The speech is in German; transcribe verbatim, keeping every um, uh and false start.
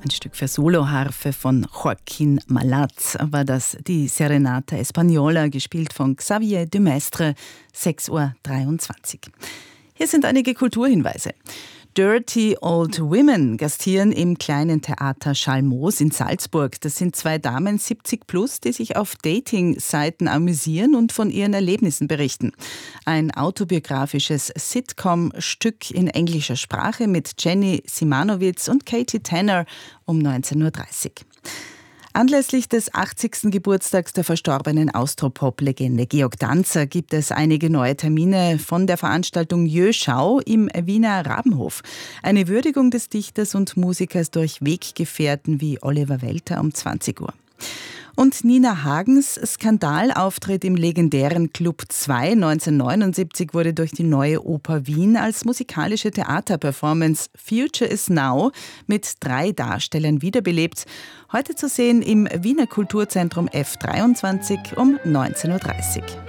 Ein Stück für Soloharfe von Joaquín Malat war das, die Serenata Española, gespielt von Xavier de Maistre, sechs Uhr dreiundzwanzig. Hier sind einige Kulturhinweise. Dirty Old Women gastieren im kleinen Theater Schalmoos in Salzburg. Das sind zwei Damen siebzig plus, die sich auf Dating-Seiten amüsieren und von ihren Erlebnissen berichten. Ein autobiografisches Sitcom-Stück in englischer Sprache mit Jenny Simanowitz und Katie Tanner um neunzehn Uhr dreißig. Anlässlich des achtzigsten Geburtstags der verstorbenen Austropop-Legende Georg Danzer gibt es einige neue Termine von der Veranstaltung Jöschau im Wiener Rabenhof. Eine Würdigung des Dichters und Musikers durch Weggefährten wie Oliver Welter um zwanzig Uhr. Und Nina Hagens Skandalauftritt im legendären Club zwei neunzehnhundertneunundsiebzig wurde durch die Neue Oper Wien als musikalische Theaterperformance Future is Now mit drei Darstellern wiederbelebt. Heute zu sehen im Wiener Kulturzentrum F dreiundzwanzig um neunzehn Uhr dreißig.